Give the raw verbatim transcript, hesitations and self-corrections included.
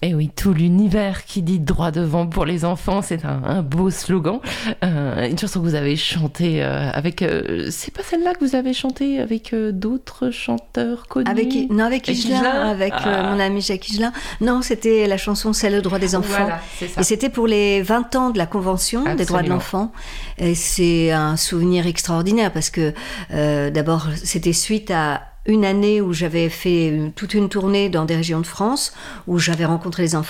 Et oui, tout l'univers qui dit droit devant pour les enfants, c'est un, un beau slogan. Euh, une chanson que vous avez chantée euh, avec... Euh, c'est pas celle-là que vous avez chantée avec euh, d'autres chanteurs connus? Avec, non, avec Higelin, avec ah. euh, mon ami Jacques Higelin. Non, c'était la chanson C'est le droit des enfants. Voilà, c'est ça. Et c'était pour les vingt ans de la Convention Absolument. Des droits de l'enfant. Et c'est un souvenir extraordinaire parce que euh, d'abord, c'était suite à une année où j'avais fait toute une tournée dans des régions de France, où j'avais rencontré les enfants